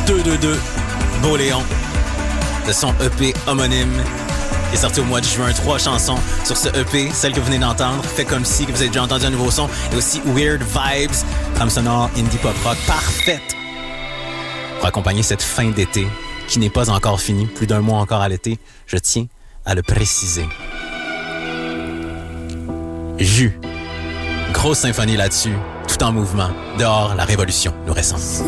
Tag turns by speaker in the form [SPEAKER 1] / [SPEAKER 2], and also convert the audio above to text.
[SPEAKER 1] 222 Beauléon de son EP homonyme. Il est sorti au mois de juin, 3 chansons sur ce EP. Celle que vous venez d'entendre, Fait comme si, que vous avez déjà entendu un nouveau son, et aussi Weird Vibes, trame sonore indie pop rock parfaite pour accompagner cette fin d'été qui n'est pas encore finie, plus d'un mois encore à l'été, je tiens à le préciser. Jus, grosse symphonie là-dessus, tout en mouvement. Dehors, la révolution nous ressent.